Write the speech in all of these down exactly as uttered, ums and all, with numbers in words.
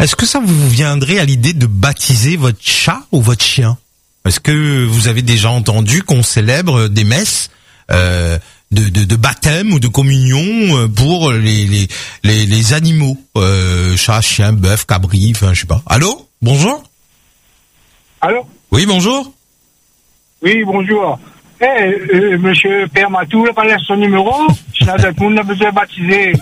Est-ce que ça vous viendrait à l'idée de baptiser votre chat ou votre chien? Est-ce que vous avez déjà entendu qu'on célèbre des messes euh, de, de, de baptême ou de communion pour les les les, les animaux, euh, chat, chien, bœuf, cabri, enfin je sais pas. Allô? Bonjour. Allô? Oui, bonjour. Oui, bonjour. Eh, hey, euh, monsieur Père Matou, il a son numéro. Je n'ai pas besoin de baptiser.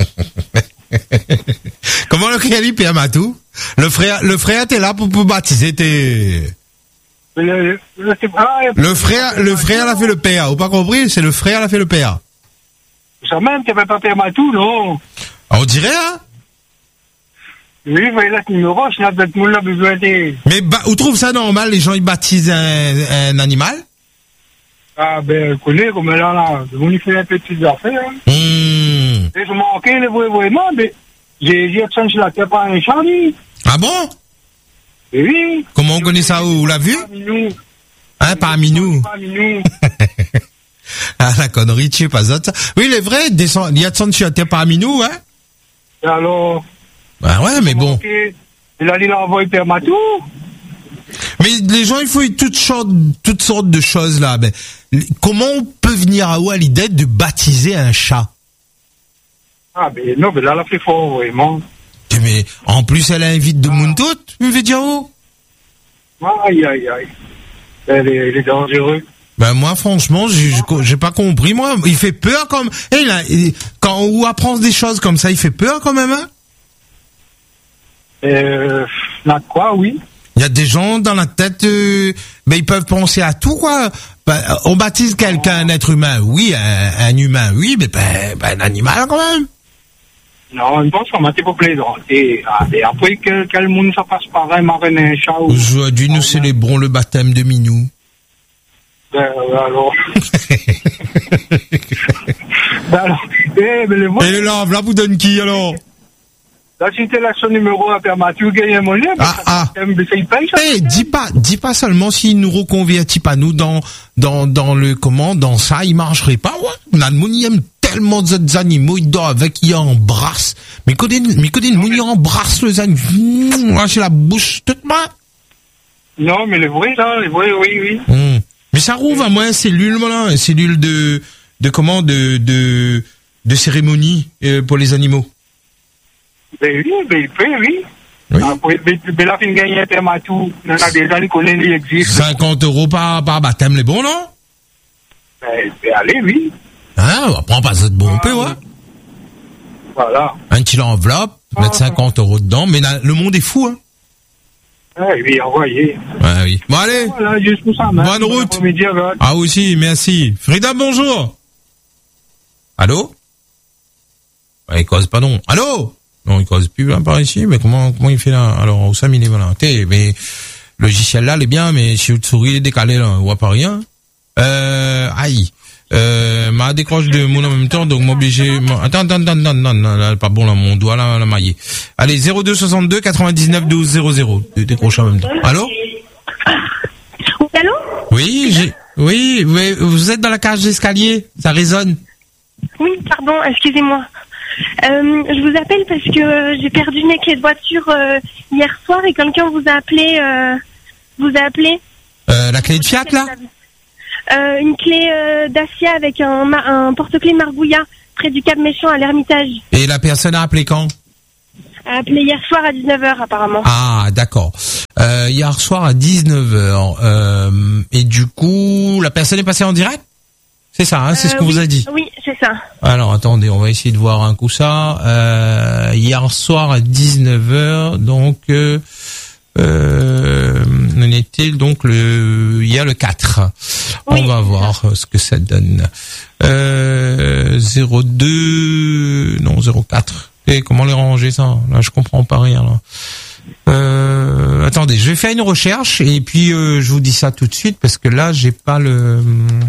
Comment le crédit Père Matou? Le frère, le frère t'es là pour, pour baptiser tes... Le, le, ah, le frère, le frère l'a fait le père. Vous pas compris? C'est le frère l'a fait le père. Ça même, t'es pas Père Matou, non? Ah, on dirait, hein? Oui, voyez là ce numéro, je n'ai pas besoin de... Mais, bah, vous trouvez ça normal, les gens, ils baptisent un, un animal? Ah, ben, je connais, comme là, là, on y fait un peu de petites affaires. Mmh. Et je manquais, le vraiment, mais j'ai dit, tiens, je la terre par un Charlie. Ah bon? Et oui. Comment on connaît ça? Vous l'avez vu? Parmi nous. Hein, parmi nous. Parmi nous. Ah, la connerie, tu sais pas ça. Oui, il est vrai, descend, il y a de son tu terre parmi nous, hein? Et alors? Bah ouais, mais bon. Il a dit, il a envoyé Père Matou. Mais les gens, ils font toutes sortes, toutes sortes de choses, là. Mais, comment on peut venir à où à l'idée de baptiser un chat? Ah, ben, non, mais là, elle a fait fort, vraiment. Mais, en plus, elle invite de monde tout, me fait dire où? Aïe, aïe, aïe. Elle est, elle est dangereuse. Ben, moi, franchement, j'ai, j'ai pas compris, moi. Il fait peur comme, et là, quand on apprend des choses comme ça, il fait peur quand même, hein? Euh, là, quoi, oui. Il y a des gens dans la tête, euh, ben ils peuvent penser à tout, quoi. Ben, on baptise quelqu'un, un être humain, oui, un, un humain, oui, mais ben, ben un animal quand même. Non, je pense qu'on m'a été pour plaisanter. Et après, quel, quel monde ça passe par un marin, un chat ou... Aujourd'hui, nous célébrons le baptême de Minou. Ben, alors... ben, alors... Eh, mais le... Et là, là, vous donne qui, alors? Là, si t'es là son numéro à Père Mathieu, gagne un monnaie, ah, ah. Eh, dis pas, dis pas seulement s'il nous reconvertit pas nous dans, dans, dans le, comment, dans ça, il marcherait pas, ouais. On a le monde, il aime tellement d'autres animaux, il dort avec, il embrasse. Mais quand il, mais quand il, il embrasse les animaux, lâche la bouche, toute main. Non, mais le vrai, là, le vrai, oui, oui. Mmh. Mais ça rouvre à moi, une cellule, voilà, une cellule de, de comment, de, de, de cérémonie, euh, pour les animaux. Ben oui, ben il peut, oui. Oui. Après, ben, ben la fin gagne un Père Matou. Il y en a des gens qui connaissent, il existe. cinquante euros par, par baptême, les bons, non? Ben, ben allez, oui. Hein, on prend pas ça de bon, on peut, ouais. Voilà. Un petit enveloppe, ah. Mettre cinquante euros dedans, mais là, le monde est fou, hein. Ah oui, envoyez. Ouais, oui. Bon, allez. Voilà, juste pour ça, bonne route. Ah, aussi, merci. Frida, bonjour. Allô? Ouais, il cause pas non. Allô? Non, il cause plus là, par ici, mais comment, comment il fait là? Alors, au Sam, il est voilà. T'es, mais, le logiciel là, il est bien, mais si votre souris, il est décalé, là, on voit pas rien. Euh, aïe. Euh, m'a décroche de mon en même temps, donc m'obliger, attends, attends, attends, attends, non, non, là, pas bon, là, mon doigt, là, la maillé. Allez, zéro deux soixante-deux quatre-vingt-dix-neuf douze zéro zéro. Décroche en même temps. Allô? Oui, allô? Oui, j'ai, oui, oui, vous êtes dans la cage d'escalier, ça résonne. Oui, pardon, excusez-moi. Euh, je vous appelle parce que euh, j'ai perdu mes clés de voiture euh, hier soir et quelqu'un vous a appelé. Euh, vous a appelé. Euh, la clé de Fiat là. Euh, une clé euh, Dacia avec un, un porte-clés Margouillat près du Cap Méchant à l'Ermitage. Et la personne a appelé quand? A appelé hier soir à dix-neuf heures apparemment. Ah d'accord. Euh, hier soir à dix-neuf heures. Euh, et du coup, la personne est passée en direct? C'est ça, hein, c'est euh, ce qu'on oui, vous a dit. Oui, c'est ça. Alors, attendez, on va essayer de voir un coup ça. Euh, hier soir à dix-neuf heures, donc, euh, euh, on était donc le, il y a le quatre. Oui, on va voir ça. Ce que ça donne. Euh, zéro deux, non, zéro quatre. Et comment les ranger ça? Là, je comprends pas rien, là. Euh, attendez, je vais faire une recherche et puis euh, je vous dis ça tout de suite parce que là, j'ai pas le...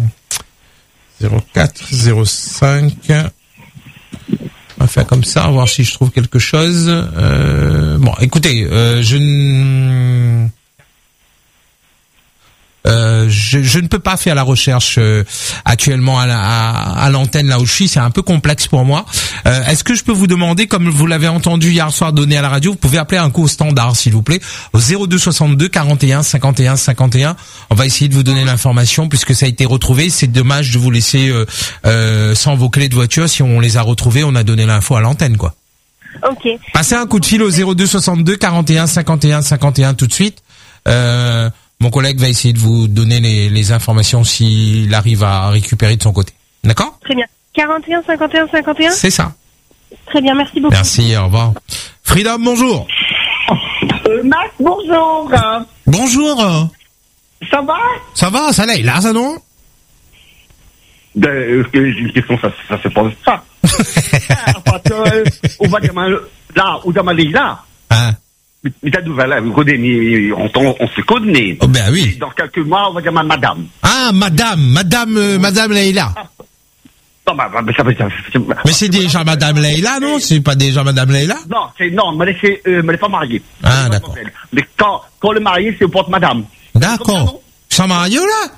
zéro quatre, zéro cinq. On va faire comme ça, voir si je trouve quelque chose. Euh, bon, écoutez, euh, je n... euh, je, je ne peux pas faire la recherche euh, actuellement à, la, à, à l'antenne là où je suis. C'est un peu complexe pour moi. Euh, est-ce que je peux vous demander, comme vous l'avez entendu hier soir donné à la radio, vous pouvez appeler un coup au standard, s'il vous plaît, au zéro deux soixante-deux quarante et un cinquante et un cinquante et un. On va essayer de vous donner l'information puisque ça a été retrouvé. C'est dommage de vous laisser euh, euh, sans vos clés de voiture. Si on les a retrouvées, on a donné l'info à l'antenne, quoi. Ok. Passez un coup de fil au zéro deux soixante-deux quarante et un cinquante et un cinquante et un tout de suite. Euh, mon collègue va essayer de vous donner les, les informations s'il arrive à récupérer de son côté. D'accord ? Très bien. quarante et un cinquante et un cinquante et un ? C'est ça. Très bien, merci beaucoup. Merci, au revoir. Freedom, bonjour. Euh, Max, bonjour. Bonjour. Ça va? Ça va, ça l'est, là, ça non? Ben, euh, une question, ça, ça se pose ça. Parce que, euh, on va dire, là, on va dire là. Hein? Mais ta nouvelle, vous connaissez, on, on, on se connaît. Oh, ben oui. Et dans quelques mois, on va dire madame. Ah, madame, madame, euh, madame Leïla. Non, bah, bah, ça veut dire. Mais c'est déjà madame Leïla, non? C'est pas déjà madame Leïla? Non, c'est, non, mais c'est, euh, mais elle est pas mariée. Ah, d'accord. Mais quand, quand le marié, c'est pour madame. D'accord. Sans marié, là?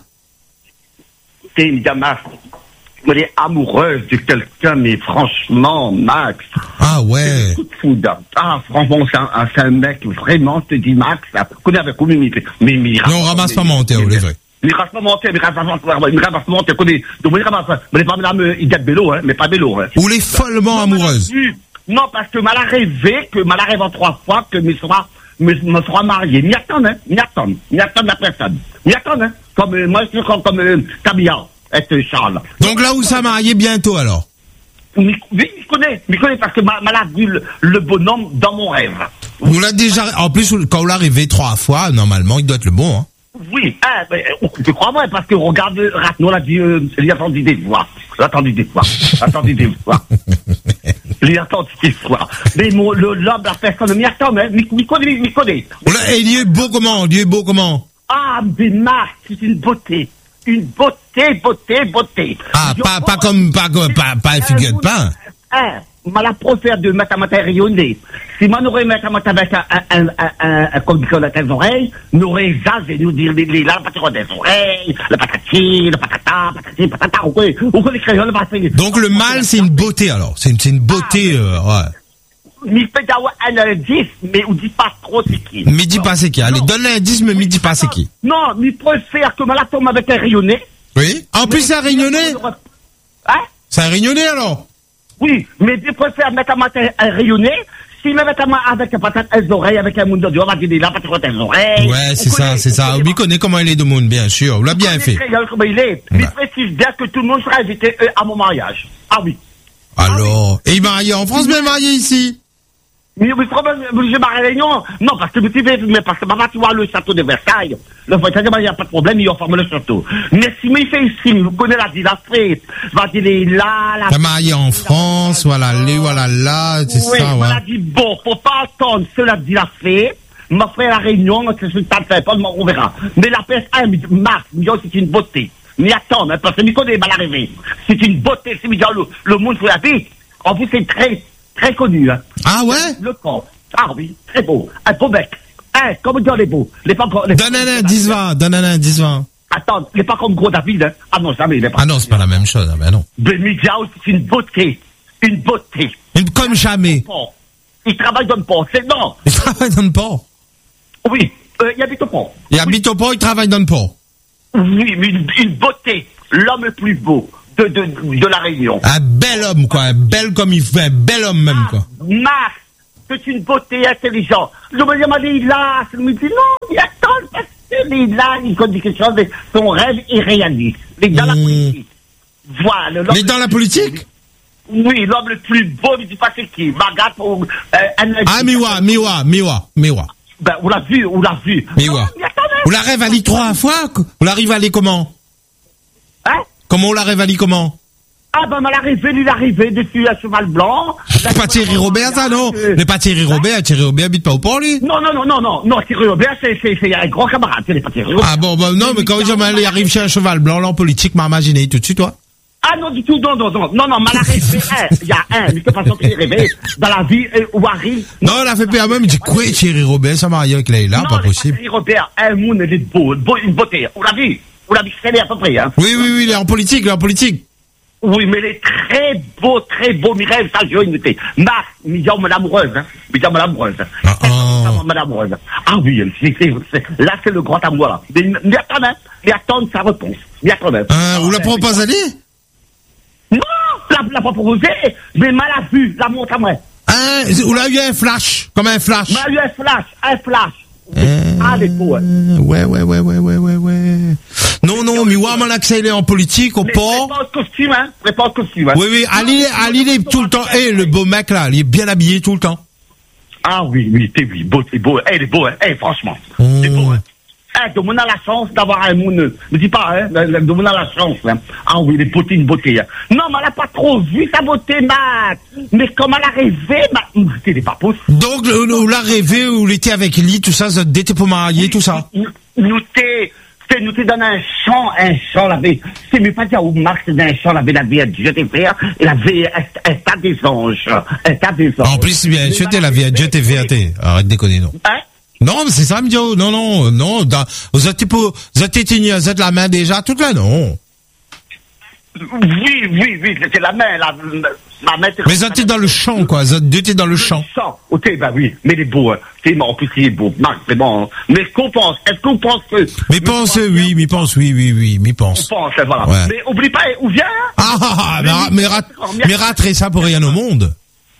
C'est une dame, elle est amoureuse de quelqu'un, mais franchement, Max. Ah ouais. Coup de foudre. Ah, franchement, c'est un, c'est un mec, vraiment, je te dis, Max, connais avec vous, mais, mais, mais, mais, mais on ramasse pas mon Théo, les vrais. Il ramasse pas mon Théo, il ramasse pas mon Théo, connais. Donc, il ramasse pas, mais pas madame, il gagne vélo, hein, mais pas vélo, hein. Ou les follement amoureuses. Non, parce que mal a rêvé, que mal a rêvé en trois fois, que me sera, me, me sera marié. M'y attend, hein, m'y attend, m'y attend la personne. M'y attend, hein. Comme, euh, moi, je suis comme, comme, euh, Camilla, et Charles. Donc là où ça marié bientôt, alors? Oui, je connais, je connais parce que m'a m'a vu le, le bonhomme dans mon rêve. Vous l'a déjà, en plus, quand on l'a rêvé trois fois, normalement, il doit être le bon, hein. Oui, hein, mais, je crois moi, parce que regarde, nous on a dit, euh, il a attendu des fois. J'ai attendu des fois. J'ai attendu des fois. Il a attendu des fois. Mais mon, le, l'homme, la personne, m'y attend, mais, m'y connaît, m'y connaît. Et il est beau comment? Il est beau comment? Ah, mais Marc, c'est une beauté. Une beauté, beauté, beauté. Ah, pas, pas comme, pas, pas, pas une figure de pain. Hein, ma la profère de mathématiques rayonnées. Si moi n'aurais mathématiques avec un, un, un, un, un, comme dit les oreilles, n'aurait jasé, nous dire, les, les, la patata des oreilles, la patati, la patata, patati, patata, ou quoi, ou quoi, les crayons, le passé. Donc le mâle, c'est une beauté, alors. C'est une, c'est une beauté, euh, ouais. Mais peut avoir un indice, mais on dit pas trop c'est qui. Mais dis pas c'est qui. Allez, donne l'indice, mais me dis pas c'est qui. Non, mais préfère que ma la tombe avec un rayonné. Oui. En plus, c'est un réunionnais. Hein? C'est un réunionnais, alors? Oui, mais je préfère mettre un rayonné. Si me mettre avec un patate les oreilles, avec un monde de Dieu, on va dire la patate les oreilles. Ouais, c'est ça, c'est ça. On connaît comment il est de monde, bien sûr. On l'a bien fait. Comment il est. Il précise bien que tout le monde sera invité à mon mariage. Ah oui. Alors, et il marié en France, bien marié ici? Mais oui, je m'arrête, non, non, parce que vous savez, mais parce que maman, tu vois le château de Versailles, le voisin, il n'y a pas de problème, il forme le château. Mais si il fait ici, vous connaissez la dit la fête, va dire les là, la. T'as marié en France, voilà, les, voilà, là, c'est oui, ça, ouais. On a dit, bon, faut pas attendre cela dit la fête, m'a fait la réunion, c'est ce que t'as fait, pas, on verra. Mais la P S un, Mars, c'est une beauté. Mais attends, hein, parce que je connais mal arrivé. C'est une beauté, c'est bien le, le monde sur la vie. En plus, c'est très, très connu, hein. Ah ouais? Le corps. Ah oui, très beau. Un beau bec. Hein, comme on dit les beaux. Les pas comme, les donne un indice vingt, donne un indice vingt. Attends, il n'est pas comme Gros David, hein. Ah non, jamais, il est pas. Ah non, c'est pas la même chose, ah ben non. Bemidiao, c'est une beauté. Une beauté. Une, comme jamais. Il travaille dans le port, c'est non. Il travaille dans le port? Oui, euh, il habite au port. Il habite au port, il travaille dans le port. Oui, mais une, une beauté. L'homme le plus beau de, de, de la Réunion. Un bel homme, quoi. Un bel comme il fait, un bel homme même, quoi. Max, c'est une beauté intelligente. Je me demandais, il a, je me dis, non, il attend, parce que il a, il dit quelque chose, de son rêve est réaliste. Mais dans mmh. la politique. Voilà. Mais dans la politique? Oui, l'homme le plus beau, il dit pas c'est qui. Magat, ou, euh, un, ah, Miwa, Miwa, Miwa, Miwa. Ben, on l'a vu, on l'a vu. Miwa. On la révalide trois fois? On la révalide comment? Hein? Comment on la révalide comment? Ah ben, mal arrivé, il est arrivé dessus un cheval blanc. C'est pas Thierry Robert, ça, non? Mais pas Thierry Robert, Thierry Robert habite pas au port, lui? Non, non, non, non, non, non, Thierry Robert, c'est, c'est, c'est un grand camarade, c'est pas Thierry Robert. Ah bon, bah, non, mais quand il arrive chez un cheval blanc, là, en politique, m'a imaginé tout de suite, toi? Ah non, du tout, non, non, non, non, non, mal arrivé, il y a un, mais que façon qu'il est rêvé, dans la vie, euh, où arrive. Non, elle a fait pire à même, il dit, quoi, Thierry Robert, ça marié avec Leïla, pas possible. Thierry Robert, un monde, il est beau, beau, une beauté, on l'a vu. Vous l'avez connaissez à peu près, hein. Oui, oui, oui, il est en politique, il est en politique. Oui, mais il est très beau, très beau, Mireille, ça, je vais noter. Marc, Midiam l'amoureuse, hein. Midiam l'amoureuse. Ah, ah. L'amoureuse. Ah oui, c'est, c'est, c'est, là, c'est le grand amour, là. Mais, mais attends, hein. Mais attends sa réponse. Mais attends, hein. Ah, vous la proposez? Non, la, la pas proposé, mais mal à vue, la montre à moi. Ah, vous l'avez eu un flash, comme un flash. Mal eu un flash, un flash. Euh, ah, les beaux, hein. Ouais, ouais, ouais, ouais, ouais, ouais, ouais. Non, non, mais ouais, mon accès, il est en politique, au port. Prépare le costume, hein. Prépare le costume, hein. Oui, oui, Ali, Ali, il est tout le temps, eh, le beau mec, là, il est bien habillé tout le temps. Ah oui, oui, t'es oui, beau, t'es beau, eh, il est beau, hein. Eh, franchement. Mmh. C'est beau, hein. Eh, de mon a la chance d'avoir un monde. Ne dis pas, hein, de mon a la chance, hein. Ah oui, les beautés, une beauté, hein. Non, mais elle a pas trop vu sa beauté, Matt. Mais comme elle a rêvé, Matt, c'était pas possible. Donc, vous l'a rêvé, vous l'étiez avec lui, tout ça, vous étiez pour marier, tout ça. Nous t'es, nous t'es donné un chant, un chant, la vie. C'est mieux pas dire où Marc, c'est un chant, la vie, la vie, Dieu t'es fait, et la vie, un tas des anges, un tas des anges. En plus, bien sûr, t'es la vie, Dieu t'es V A T. Arrête de déconner, non. Hein? Non, mais c'est ça, Mdio. Non, non, non. Dans, vous êtes pour, vous êtes éteigné, vous êtes la main déjà, toute là, non. Oui, oui, oui, c'était la main, la, la main. Mais vous êtes dans le champ, quoi. Vous êtes dans le champ. Le champ. Ok, bah oui, mais il est beau, hein. C'est bon, en plus, il est beau. Marc, c'est bon, hein. Mais qu'on pense, est-ce qu'on pense que. Mais pense, oui, mais pense, oui, oui, oui, mais pense. On pense, voilà. Ouais. Mais oublie pas, où vient? Ah, ah, ah, mais, mais, rat, mais raterait ça pour rien au monde.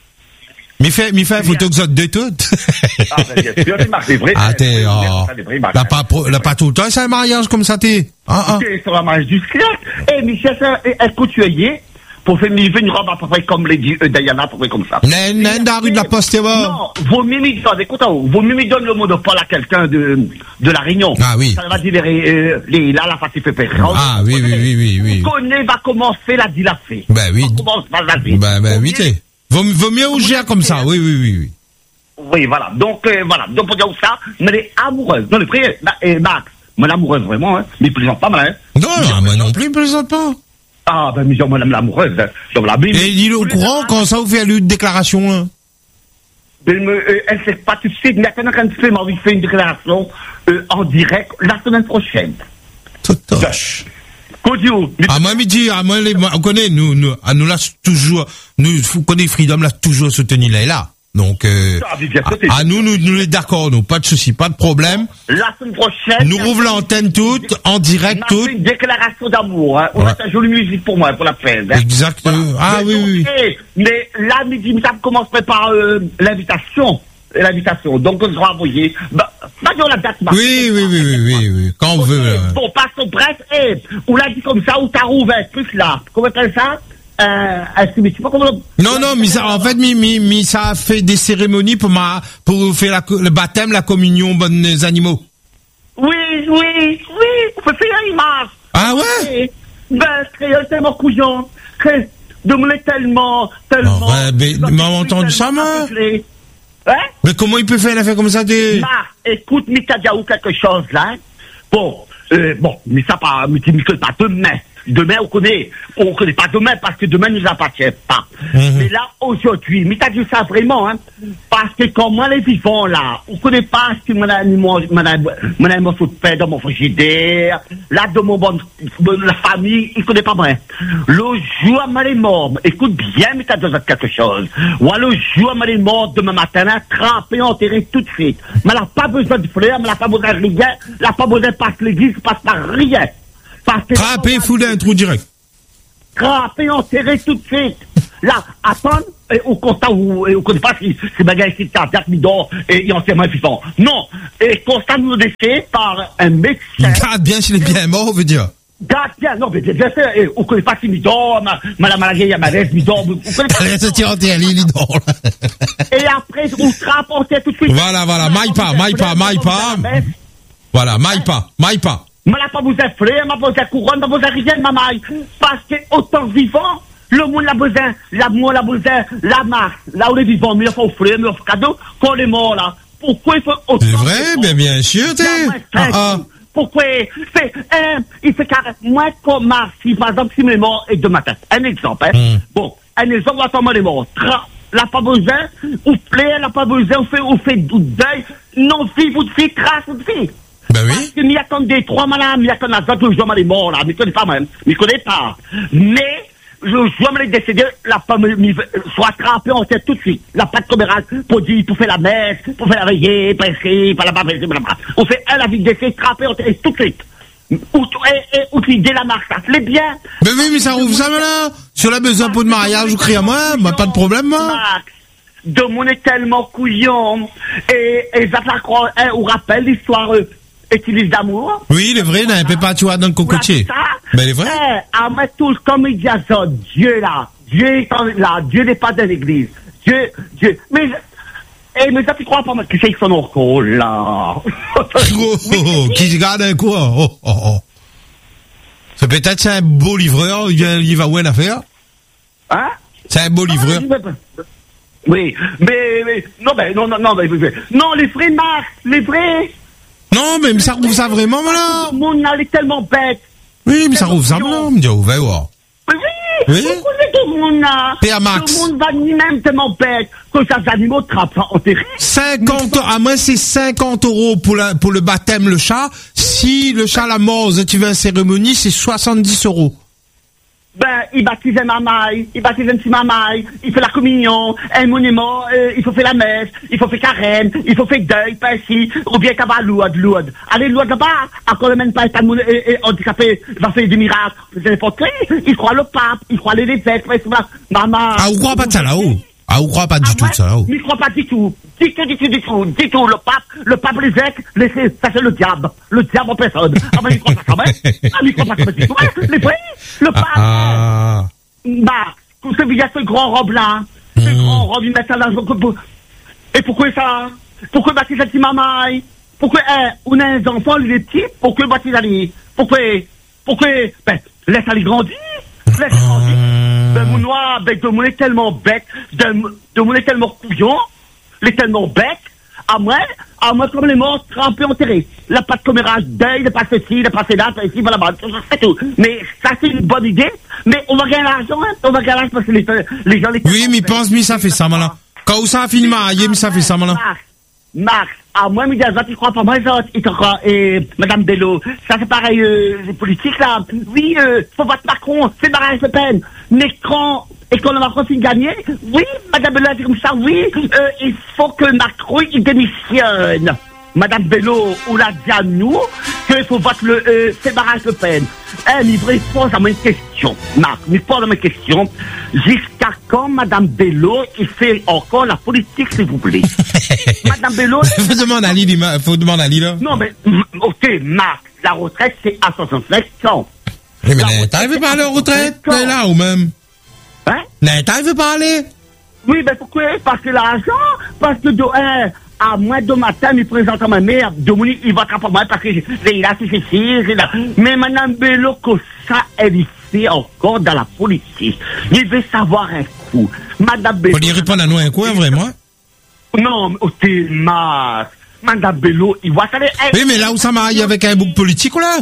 Mais fait, mais fait, photo que ça de tout. Ah, ben, bien sûr, Marc, c'est vrai. Ah, t'es, oh. La pas, la pas tout le temps, c'est un mariage comme ça, t'es. Ah, ah. C'est sur un mariage du sclac. Eh, Michel, est-ce que tu y es? Pour faire une robe à peu près comme Lady euh, Diana, à peu près comme ça. Nen, nen, dans la rue de la Poste, non, vaut mieux me donner, écoute, vaut mieux me donner le monopole à quelqu'un de, de la Réunion. Ah oui. Ça va dire, les, les, là, la face, il fait peur. Ah oui, oui, oui, oui, oui. On connaît, va commencer la dilafée. Ben oui. On commence par la vie. Ben, ben, oui, t'es. Vaut, vaut mieux ouvrir comme ça, oui, oui, oui, oui. Oui, voilà. Donc, euh, voilà. Donc, pour dire ça, mais elle est amoureuse. Non, le prix, et Max, mon amoureuse, vraiment, hein. Mais il plaisante pas mal, hein. Non, non, moi non plus, il plaisante pas. Ah, ben, mais genre, madame l'amoureuse, hein. Donc, la Bible. Et il est au courant quand ça vous fait une déclaration, hein. Elle me, euh, elle sait pas tout de suite, mais maintenant, quand tu fais, m'a envie de faire une déclaration, euh, en direct, la semaine prochaine. Tout toche. Codio. Ah, moi, midi, ah, moi, les, on connaît, nous, nous, à nous, là, toujours, nous, vous connaissez Freedom, là, toujours soutenu là et là. Donc, euh, à, à nous, nous, nous, les d'accord, nous, pas de souci, pas de problème. La semaine prochaine. Nous rouvrons l'antenne toute, en direct toute. Une déclaration d'amour, hein. On a une jolie musique pour moi, pour la fête, hein. Exactement. Voilà. Ah, mais oui, oui. Okay. Mais là, midi, ça commencerait par, euh, l'invitation. L'invitation. Donc, on sera envoyé. Bah, bah, on la date, Marc. Oui, oui, oui, oui, oui, oui. Quand on okay. veut, là. Bon, passe au bref, et, on l'a dit comme ça, ou t'as rouvert, plus là. Comment t'appelles ça? Euh, est-ce que, mais tu sais pas comment... Non, non, mais ça, en fait, mi, mi, mi, ça a fait des cérémonies pour ma, pour faire la, le baptême, la communion, bonnes animaux. Oui, oui, oui, on peut faire une image. Ah ouais? Ben, c'est tellement couillon, de me tellement, tellement... Non, ouais, mais, mais on a entendu ça, moi? Hein? Mais comment il peut faire une affaire comme ça, des... Bah, écoute, mais t'as déjà ou quelque chose, là? Bon, euh, bon, mais ça pas, mais tu me fais pas demain. Demain, on connaît, on connaît pas demain parce que demain nous appartient pas. Mm-hmm. Mais là, aujourd'hui, mais t'as dit ça vraiment, hein, parce que quand moi les vivants là, on connaît pas ce que mon animal, mon animal faut faire dans mon frigidaire, là de mon bon, la famille, il connaît pas moi. Le jour à ma mort, écoute bien, mais t'as besoin de quelque chose. Ou le jour à ma mort demain matin, là, trempé, enterré tout de suite. Mais elle n'a pas besoin de fleurs, mais elle n'a pas besoin de rien, elle n'a pas besoin de passer l'église, passe par rien. Crapé, fouler un trou direct. Crapé, enterré tout de suite. Là, attends, et au constat où, et on connaît pas si ces bagages ici, t'as date, midor, et il en tient moins vivant. Non. Et constat nous décès par un médecin. Garde bien s'il est bien mort, on veut dire. Garde bien, non, mais bien sûr, et on connaît pas si midor, madame Malaguet, y a malaise, midor, on connaît pas. Reste tiré en terre, il est dort, là. Et après, on trappe, on tient tout de suite. Voilà, voilà, maille pas, maille pas, maille pas. Voilà, maille pas, maille pas. Mais elle n'a pas besoin de fleurs, elle n'a pas besoin de couronne, elle n'a pas besoin de rien, ma maille. Parce que, autant vivant, le monde a besoin, l'amour a besoin, la marque, là où les vivants, mais il faut fleurs, mais il faut cadeau, quand les morts, là. Pourquoi il faut autant? C'est vrai, bien, bien sûr, t'es. Ah, ah. Pourquoi? C'est, euh, il fait carré, moi, comme Marc, si, par exemple, si mes morts est de matin. Un exemple, hein. Mm. Bon, un exemple, attends-moi les morts. Tra- n'a pas besoin, ou plaît, n'a pas besoin, on fait, on fait deuil, non, vie, vous de vie, trace, vous de vie. Ben oui. Parce que m'y attendait trois malades, m'y attendait à tout, je dois m'aller mort, là, m'y connais pas même, m'y connais pas. Mais, je dois m'aller décéder, la femme soit attrapée en tête tout de suite. La patte comérale, pour dire, pour faire la messe, pour faire la veillée, passer, par là-bas, passer, par là-bas. On fait un, la vie de décès, attrapée en tête tout de suite. Ou, et, et, ou, dès la marche, ça se l'est bien. Ben oui, mais ça rouvre ça, là. Sur la besoin pour de mariage, vous criez à moi, bah, pas de problème, moi. Max, de mon est tellement couillon. Et, et ça fait croire, hein, on rappelle l'histoire, euh, utilise d'amour. Oui, il est vrai, n'a pas tu vois dans le cocotier. Ben, il est vrai. Eh, à moi, tous, comme il dit à ça, Dieu là, Dieu est là, Dieu n'est pas dans l'église. Dieu, Dieu, mais, eh, mais ça, tu crois pas, qui c'est que son orco, là? Oh, oh, qui regarde un coup, oh, oh, oh. C'est peut-être, c'est un beau livreur, il vient, il va où une affaire? Hein? C'est un beau livreur. Oui, mais, mais, non, ben, non, non, non, mais, non, les vrais Max, les vrais. Non, mais ça rouvre ça vraiment, voilà. Tout le monde là, il est tellement bête. Oui, mais ça rouvre ça, voilà. Me dit, on va voir. Oui, oui. Vous connaissez tout le monde là. P A Max. Tout le monde va ni même tellement bête que ces animaux trappent en terrain. cinquante, à moi, c'est cinquante euros pour la, pour le baptême, le chat. Si le chat la mort, tu veux une cérémonie, c'est soixante-dix euros. Ben, il baptise un mamaille, il baptise un petit mamaille, il fait la communion, un monument, euh, il faut faire la messe, il faut faire carême, il faut faire deuil, pas ici, ou bien qu'à bas Lourdes, Lourdes. Allez, Lourdes là-bas, encore même pas un handicapé, va faire des miracles, c'est n'importe qui, il croit le pape, il croit les évêques, maman. Ah, vous croyez pas de ça là-haut? Ah, vous croyez pas du ah, tout de ça là-haut? Il croit pas du tout. Du tout, du tout, du tout, du tout. Le pape, le pape, l'évêque, ça c'est le diable. Le diable en personne. Ah, ben, il croit pas ça, ben. Ah, il croit pas ça, du tout. Les vrais, le pape. Ah. Bah, vous savez, il y a ce grand robe là. Ce mmh. grand robe, il met ça là. Et pourquoi ça? Pourquoi baptiser un petit mamaille? Pourquoi, eh, on a un enfant, il est petit, pourquoi baptiser lui? Pourquoi, pourquoi, ben, laisse aller grandir. Laisse grandir. Ben, mon noir, ben, de mon est tellement bête, de, de mon est tellement couillon, il est tellement bête, à moi, à moi, comme les morts, trempés, enterrés. La pas de commérage, deuil, de pas ceci, de pas cela, de ici, voilà, c'est tout. Mais ça, c'est une bonne idée, mais on va gagner l'argent, hein, on va gagner l'argent parce que les, les gens, les oui, mais pense, mais ça fait ça, malin. Quand ça a fini, mais ça fait ça, malin. Max, à moi, mais des tu crois pas, moi, les autres, ils te croient, et Madame Bello, ça c'est pareil, euh, les politiques, là. Oui, euh, faut voter Macron, c'est Marine Le Pen. Mais quand, et quand le Macron finit de gagner, oui, Madame Bello a dit comme ça, oui, euh, il faut que Macron, il démissionne. Madame Bello, on l'a dit à nous, qu'il faut voter le, euh, c'est Marine Le Pen. Eh, mais il pose à moi une question, Marc, il pose à moi une question. Jusqu'à quand Madame Bello, il fait encore la politique, s'il vous plaît? Madame Bello. faut demander à Lili, faut demander à Lili, là. Non, mais, ok, Marc, la retraite, c'est à soixante-cinq ans. Mais, mais t'arrives pas à aller en retraite, t'es là, ou même? Hein? Mais t'arrives pas à aller? Oui, mais pourquoi? Parce que l'argent, parce que, de, hein, à moins de matin, il présente à ma mère, de mon il va pas mal parce que il a fait c'est là. Mais Madame Bello, que ça, elle y fait encore dans la politique. Il veut savoir un coup. Madame Bello. Faut lui répondre à nous un coup, vraiment? Non, oh, t'es mal. Madame Bello, il va savoir. Oui, mais là où ça m'arrive avec un bouc politique, là?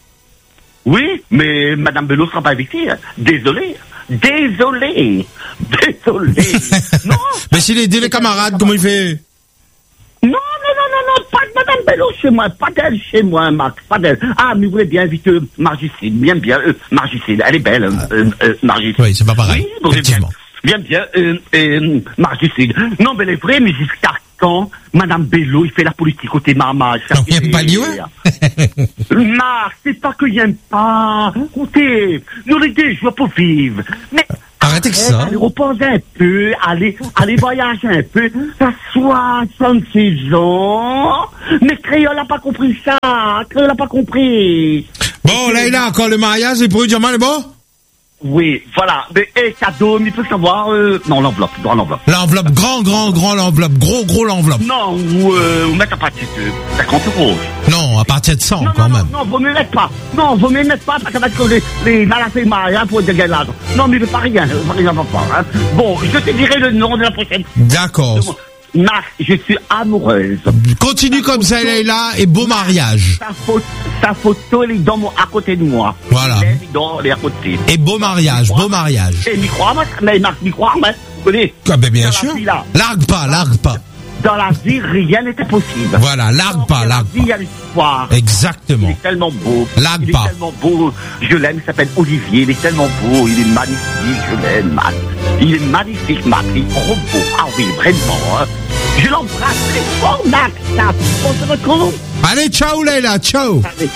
Oui, mais Madame Bello sera pas invitée. Désolé. Désolé. Désolé. Non. Mais s'il est les camarades, comment il fait? Non, non, non, non, non, pas de Madame Bello chez moi, pas d'elle chez moi, Max, pas d'elle. Ah, mais vous voulez bien inviter euh, Margicide, bien, bien, euh, Margicide, elle est belle, euh, euh, Margicide. Oui, c'est pas pareil, oui, effectivement. Bien, bien, bien euh, euh, Margicide. Non, mais elle est vraie, mais jusqu'à quand Madame Bello, il fait la politique côté marmage. Non, il n'aime pas Lyon. Marc, c'est pas qu'il n'aime pas. Écoutez, nous les deux, je veux pas vivre. Mais arrêtez que ça. Allez reposer un peu, allez, allez voyager un peu. Ça soixante-six ans. Mais Créole n'a pas compris ça. Créole n'a pas compris. Bon, là, il a encore le mariage, et pour lui dire, mal, bon? Oui, voilà. Mais, et cadeau, mais il peut savoir, euh, non, l'enveloppe, dans l'enveloppe. L'enveloppe, grand, grand, grand l'enveloppe, gros, gros l'enveloppe. Non, ou, euh, ou mettre à partir de cinquante euros. Non, à partir de cent, non, quand non, même. Non, non, vous ne mettez pas. Non, vous ne mettez pas, parce que ça va être les, les malades mariage pour dégager l'argent. Non, mais il ne fait pas rien, il ne fait rien, pas, hein. Bon, je te dirai le nom de la prochaine. D'accord. Marc, je suis amoureuse. Continue comme ça, elle est là, et beau mariage. Sa photo, sa photo, elle est dans mon, à côté de moi. Voilà. Elle est dans, elle est à côté. Et beau mariage, beau mariage. Et m'y croire, mais Marc, m'y croire, mais, vous connaissez. Ah, ben, bien sûr. Largue pas, largue pas. Dans la vie, rien n'était possible. Voilà, largue pas, Dans la largue vie, il y a l'espoir. Il Exactement. est tellement beau. Largue il est pas. tellement beau. Je l'aime, il s'appelle Olivier. Il est tellement beau. Il est magnifique. Je l'aime, Matt. Il est magnifique, Matt. Il est trop beau. Ah oui, vraiment. Hein. Je l'embrasse très fort, Max. On se retrouve. Allez, ciao Leila, ciao. Allez,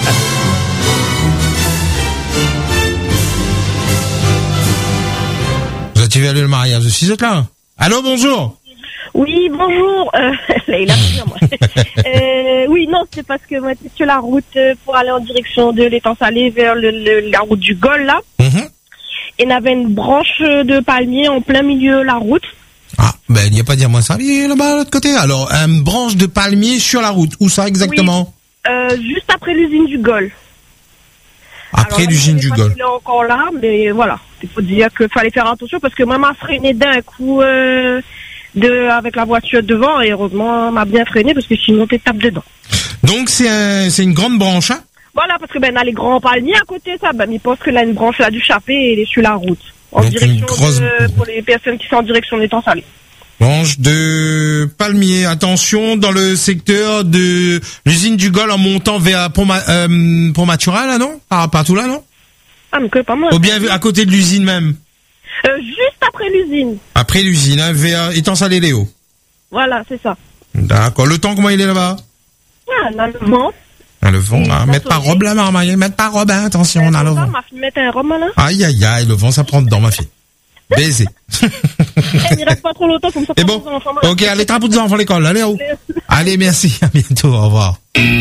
Vous avez allé le mariage aussi, vous êtes là? Allô, bonjour. Oui, bonjour. Euh, Leïla, c'est moi. euh, oui, non, c'est parce que moi, j'étais sur la route euh, pour aller en direction de l'étang salé vers le, le, la route du Gol, là. Mm-hmm. Et il y avait une branche de palmier en plein milieu de la route. Ah, ben, il n'y a pas dire moi ça, il est là-bas, de l'autre côté. Alors, une branche de palmier sur la route. Où ça, exactement? Oui, euh, juste après l'usine du Gol. Après l'usine du Gol. Il est encore là, mais voilà. Il faut dire qu'il fallait faire attention parce que moi, m'a freiné d'un coup euh, de, avec la voiture devant et heureusement, m'a bien freiné parce que sinon, t'es tape dedans. Donc, c'est un, c'est une grande branche, hein? Voilà, parce que ben, on a les grands palmiers à côté, ça. Ben, il pense que là, une branche là du Chappé et elle est sur la route. En Donc, direction une grosse... de, pour les personnes qui sont en direction de l'étang salé. Branche de palmier. Attention, dans le secteur de l'usine du Gol en montant vers Pont, euh, Pont Matura, là, non? Pas partout là, non? Ah, mais que pas moi. Ou bien à côté de l'usine même? Euh, juste après l'usine. Après l'usine, hein, vers étang salé Léo. Voilà, c'est ça. D'accord. Le temps, comment il est là-bas? Ah, on a le vent. Ah, le vent, hein. Mettre pas robe là, ma maman. Mettre pas robe, hein. Attention, on a le vent. Ma fille met un robe, là. Aïe, aïe, aïe, le vent, ça prend dedans, ma fille. Baiser. Eh, il reste pas trop longtemps comme ça. C'est bon. Ok, allez, t'as pour des enfants à l'école. Allez, oh. Allez, merci. À bientôt. Au revoir.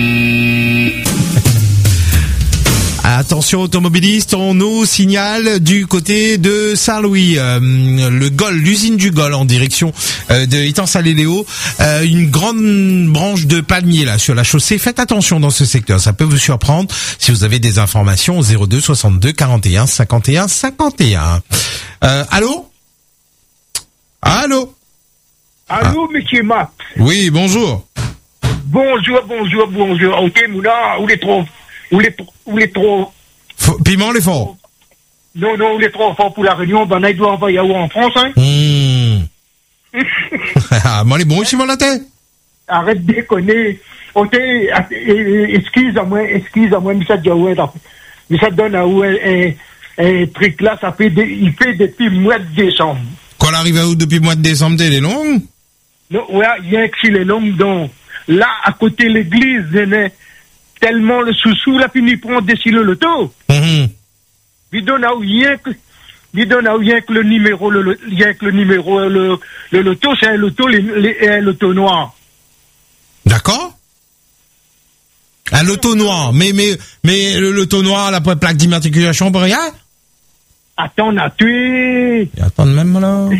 Attention automobilistes, on nous signale du côté de Saint-Louis, euh, le Gol, l'usine du Gol en direction euh, de étang salé Léo, euh, une grande branche de palmier là sur la chaussée. Faites attention dans ce secteur, ça peut vous surprendre. Si vous avez des informations au zéro deux soixante-deux quarante et un cinquante et un cinquante et un. Euh, allô? Allô? Allô, ah. monsieur Max. Oui, bonjour. Bonjour, bonjour, bonjour. Ok, Mouna, où est trop, où est trop, où est trop. F- Piment, les forts. Non, non, où est trop fort pour la réunion, ben, il doit envoyer où en France, hein. Mmh. Ah, moi, les bons, ici, la tête. Arrête de déconner. Ok, excuse-moi, excuse-moi, mais ça donne, mais ça donne à où un, un truc là, ça fait, des, il fait depuis le mois de décembre. Quand on arrive à où depuis le mois de décembre, t'es les longues? Non, ouais, il y a que les longues, donc, là, à côté de l'église, il y a tellement le sous-sous, là, puis il prend des silos l'auto. Mm-hmm. Il donne à rien que, il donne à rien que le numéro, le, le, rien que le numéro, le, le loto, c'est un loto, les, les, un loto noir. D'accord? Un loto noir. Mais, mais, mais le loto noir, la plaque d'immatriculation, pour rien? Attends, on a tué. Attends, même, là.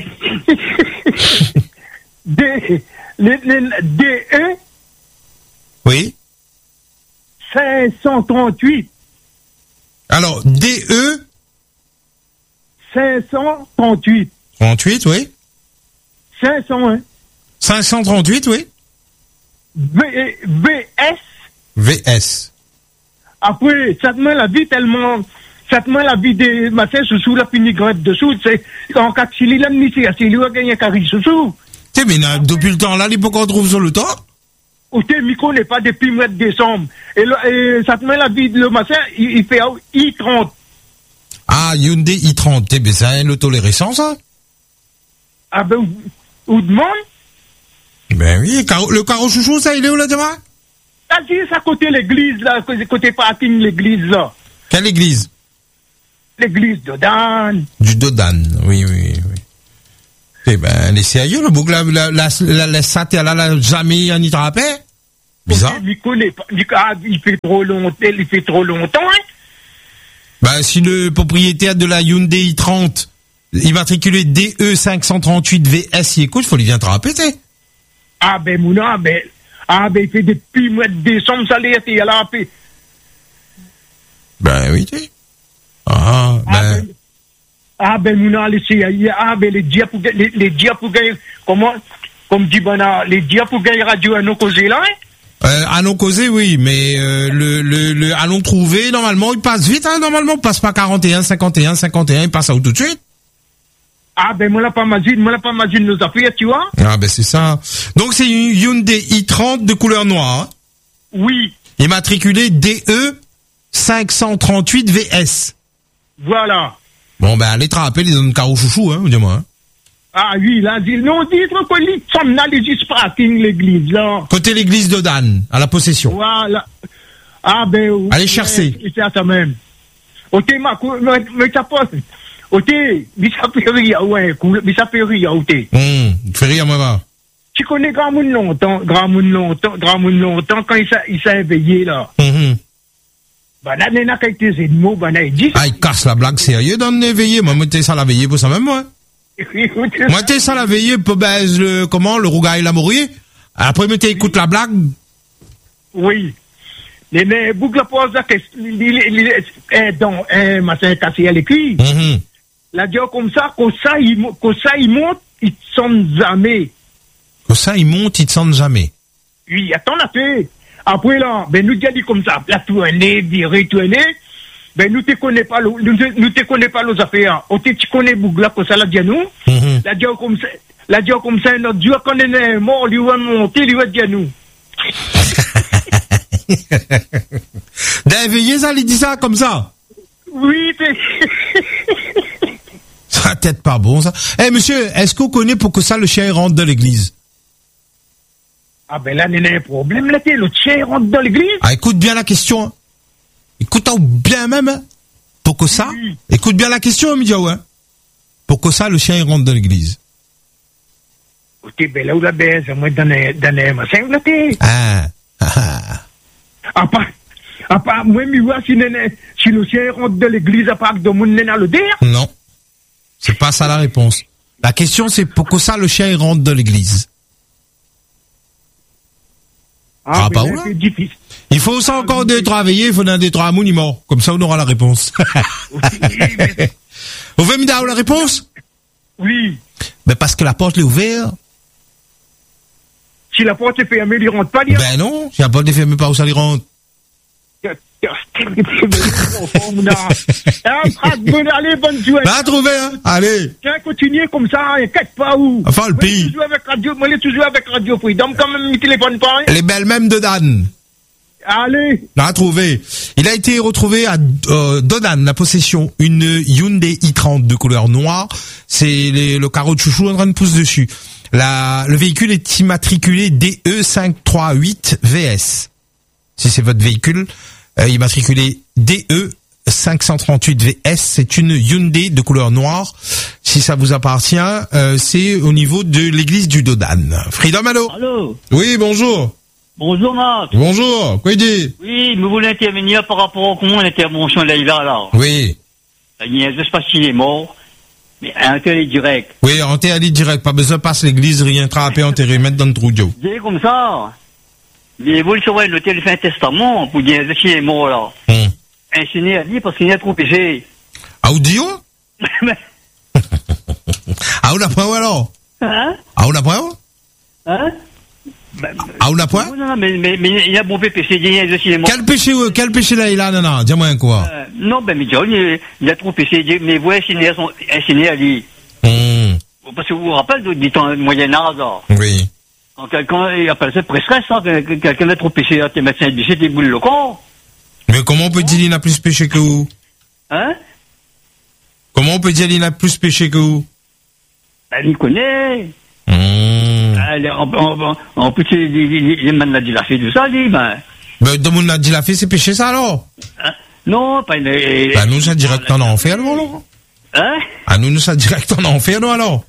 D, les, les, D E. Oui. cinq cent trente-huit. Alors, D E. cinq cent trente-huit. trente-huit, oui. cinq cent un. cinq cent trente-huit, oui. V, V S. V S. Après, ça te met la vie tellement, ça te met la vie des machins sous la pinigrette dessous, c'est, en cas de Chili, l'amnistie, c'est lui qui a gagné un carré sous. Tu sais, mais na, depuis le temps là, il faut qu'on trouve sur le temps. Ou tes micros n'est pas depuis le mois de décembre. Et, le, et ça te met la vie, le machin, il, il fait I trente. Ah, Hyundai i trente, t'es, mais c'est un auto récent, ça? Ah ben, ou demande? Ben oui, caro, le carreau chouchou, ça, il est où là, demain? Ah, c'est à côté l'église, là, côté parking, l'église, là. Quelle église? L'église de Dan. Du Dodan, oui, oui, oui. Eh ben, les sérieux, le bouc, la, la, la, la, la saté, là, là, jamais en y trappé? Bizarre. Il connaît pas, ah, il fait trop longtemps, il fait trop longtemps, hein. Ben, si le propriétaire de la Hyundai i trente, immatriculé D E cinq cent trente-huit V S, il écoute, faut lui bien trapper, tu sais. Ah, ben, Mouna, ben, ah, ben, il fait depuis le mois de décembre, ça l'est, il a la paix. Ben, oui, tu sais. Ah, ben. Ah, ben, ah, ben, Mouna, les C I A, ah, ben, les dias pour, les, les dias pour gagner, comment, comme dit Bana, les dias pour gagner radio à nos causés, là, hein? Euh, allons causer, oui, mais euh, le, le, le allons trouver, normalement, il passe vite, hein, normalement, il passe pas quarante et un, cinquante et un, cinquante et un, il passe à où tout de suite? Ah ben moi là pas imagine, moi là pas imagine nos affaires, tu vois. Ah ben c'est ça. Donc c'est une Hyundai i trente de couleur noire. Hein. Oui. Immatriculé D E cinq cent trente-huit V S. Voilà. Bon ben allez te rappeler les zones carreau chouchou, hein, dis-moi. Hein. Ah oui, là, dit, non, dis-moi qu'on lit, ça m'a les juste parking l'église, là. Côté l'église de Dan, à la possession. Voilà. Ah ben oui. Allez chercher. C'est ça même. Ok, ma, mais, mais ça passe. Ok, mais ça fait rire, ouais, cool, mais ça fait rire, ok. Hum, fais rire, moi, va. Tu connais Grand Moun longtemps, Grand Moun longtemps, Grand Moun longtemps, quand il s'est, il s'est éveillé, là. Hum, hum. Bah, là, il y a quelques ennemis, bah, là, il dit. Ah, il casse la blague sérieux dans l'éveillé. Moi, moi, t'es ça la veillée pour ça même, moi. Moi, t'es ça la veillée pour, ben, le, comment, le rougail l'a mourir. Après, mais t'es écoute la blague. Oui. Les, les boucles pose la question, les, dans, un machin cassé à l'écuille. Hum, La dire comme ça, comme ça, il, comme ça, il monte, il ne sentent jamais. Comme ça, il monte, il te sent jamais. Oui, attends la fait. Après là, ben nous dit comme ça, la tournée, virée, tournée, ben nous te connais pas, nous, nous te connais pas nos affaires. On te, tu connais Bougla, comme ça, la dit nous. Hum, La dire comme ça, la dire comme ça, notre Dieu, quand on est mort, lui va monter, lui va dire nous. D'éveiller ça, il dit ça comme ça. Oui, c'est... Ça peut-être pas bon, ça. Eh, hey, monsieur, est-ce qu'on connaît pour que ça, le chien rentre dans l'église? Ah ben là, il y a un problème, là, le chien rentre dans l'église. Ah, écoute bien la question. Hein. Écoute bien même. Hein. Pour que ça, oui. Écoute bien la question, Midiaou. Hein. Pour que ça, le chien rentre dans l'église. Ok, ben là, où la baisse, moi, dans les, dans les massins, là, t'es. Ah, ah, à part, à part, moi, mi vois, si, si le chien rentre dans l'église, à part de mon nena le dire. Non. C'est pas ça la réponse. La question, c'est pour que ça, le chien rentre dans l'église. Ah, ah bah ouais. C'est difficile. Il faut ça encore des travailler, il faut un des trois mounis morts. Comme ça, on aura la réponse. Vous voulez me dire la réponse? Oui. Ben, parce que la porte est ouverte. Si la porte est fermée, il rentre pas, ben non, si la porte est fermée, pas où ça, il rentre. Allez, bonne journée. Va trouver, hein. Allez. Tiens, continuez comme ça, inquiète pas où. Enfin, le pays. Moi, toujours avec Radio, moi, toujours avec Radio Freedom, quand même, il téléphone pas. Les belles mêmes de Dan. Allez. L'a trouvé. Il a été retrouvé à euh, Donan, la possession, une Hyundai i trente de couleur noire. C'est les, le carreau de chouchou en train de pousser dessus. La, le véhicule est immatriculé D E cinq cent trente-huit V S. Si c'est votre véhicule, euh, immatriculé D E cinq cent trente-huit V S, c'est une Hyundai de couleur noire. Si ça vous appartient, euh, c'est au niveau de l'église du Dodan. Freedom, allô? Allô? Oui, bonjour. Bonjour, Marc. Bonjour, quoi il dit? Oui, nous voulons intervenir par rapport au comment l'intervention de Laïla, là. Oui. Il n'y a pas s'il est mort, mais un télé direct. Oui, en télé direct, pas besoin de passer l'église, rien trapper, enterrer, mettre dans le trou d'eau. C'est comme ça. Mais vous le saurez, le télé fait un testament pour dire s'il est mort, là. Hum. Insigné à dire parce qu'il y a trop péché. Audio? Ah, on a pas alors? Hein? Ah, on a pas? Hein? Ah, on a pas? Non, non, mais, mais, mais il y a bon péché, il y a s'il est mort. Quel péché, quel péché là, il a, non, non, dis-moi quoi? Euh, non, ben, mais il y a trop péché, mais vous, insigné à dire. Hum. Parce que vous vous rappelez du temps Moyen-Âge, là. Oui. Quand quelqu'un, il appelle ça prescrice, hein, quelqu'un a trop péché, tes médecins disent, des boules le corps. Mais comment on peut dire qu'il n'a plus péché que vous? Hein? Comment on peut dire qu'il n'a plus péché que vous? Ben, il connaît. Mmh. Allez, on, on, on peut dire, les man a dit la fait tout ça, dit, ben. Ben, tout le monde a dit la fait, c'est péché ça, alors? Hein? Non, pas une, ben, nous, ça direct en enfer, alors? Hein? Ah, nous, nous, ça direct en enfer, nous, alors?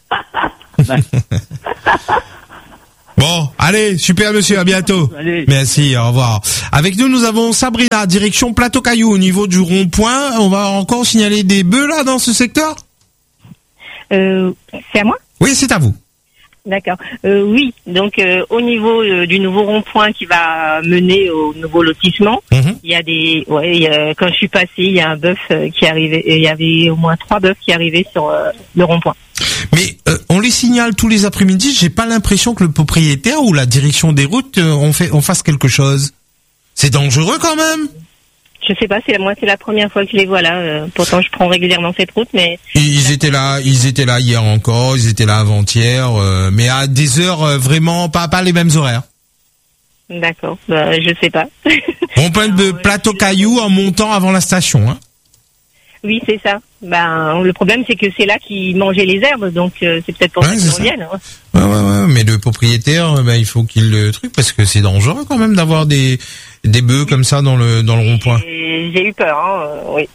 Bon, allez, super monsieur, à bientôt. Allez. Merci, au revoir. Avec nous, nous avons Sabrina, direction Plateau Caillou, au niveau du rond-point. On va encore signaler des bœufs là dans ce secteur? Euh, c'est à moi? Oui, c'est à vous. D'accord. Euh, oui, donc euh, au niveau euh, du nouveau rond-point qui va mener au nouveau lotissement, mm-hmm. il y a des, ouais, il y a, quand je suis passée, il y a un bœuf euh, qui arrivait, il y avait au moins trois bœufs qui arrivaient sur euh, le rond-point. Mais euh, on les signale tous les après-midi. J'ai pas l'impression que le propriétaire ou la direction des routes euh, on fait, on fasse quelque chose. C'est dangereux quand même. Je sais pas, c'est la, moi c'est la première fois que je les vois là. Euh, pourtant je prends régulièrement cette route, mais Ils étaient là, ils étaient là hier encore, ils étaient là avant-hier, euh, mais à des heures euh, vraiment pas pas les mêmes horaires. d'accord, bah, je sais pas. Rond-point de Plateau Caillou en montant avant la station. Hein. Oui, c'est ça. Ben le problème c'est que c'est là qu'ils mangeaient les herbes, donc euh, c'est peut-être pour Ouais, ça c'est qu'ils ça. reviennent. Hein. Ouais, ouais, ouais, mais le propriétaire, ben, il faut qu'il le truc parce que c'est dangereux quand même d'avoir des des bœufs comme ça dans le dans le rond-point. Et j'ai eu peur, hein, euh, oui.